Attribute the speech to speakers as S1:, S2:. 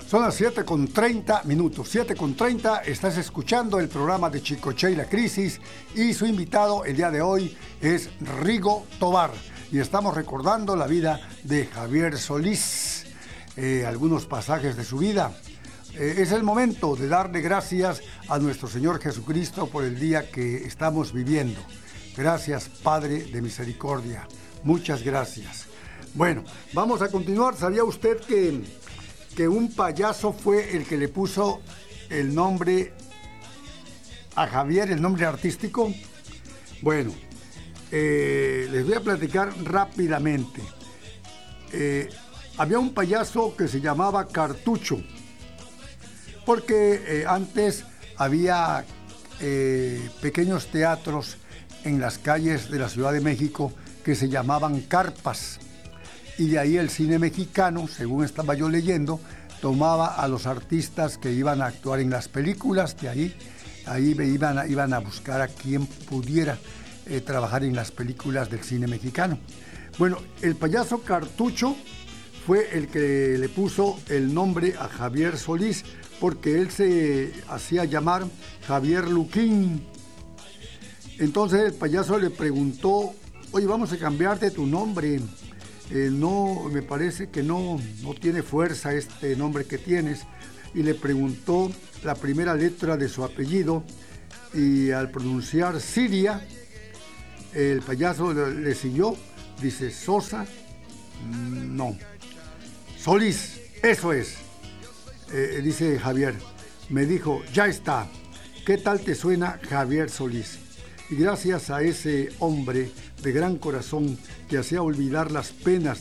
S1: Son las 7:30, 7:30, estás escuchando el programa de Chicoche y la Crisis y su invitado el día de hoy es Rigo Tobar y estamos recordando la vida de Javier Solís, algunos pasajes de su vida. Es el momento de darle gracias a nuestro Señor Jesucristo por el día que estamos viviendo. Gracias, Padre de misericordia. Muchas gracias. Bueno, vamos a continuar. ¿Sabía usted que un payaso fue el que le puso el nombre a Javier, el nombre artístico? Bueno, les voy a platicar rápidamente. Había un payaso que se llamaba Cartucho, porque antes había pequeños teatros en las calles de la Ciudad de México que se llamaban carpas. Y de ahí el cine mexicano, según estaba yo leyendo, tomaba a los artistas que iban a actuar en las películas, de ahí iban a buscar a quien pudiera trabajar en las películas del cine mexicano. Bueno, el payaso Cartucho fue el que le puso el nombre a Javier Solís, porque él se hacía llamar Javier Luquín. Entonces el payaso le preguntó: oye, vamos a cambiarte tu nombre. No, me parece que no tiene fuerza este nombre que tienes. Y le preguntó la primera letra de su apellido y al pronunciar Siria, el payaso le siguió, dice Sosa, no, Solís, eso es. Dice Javier, me dijo, ya está, ¿qué tal te suena Javier Solís? Y gracias a ese hombre de gran corazón que hacía olvidar las penas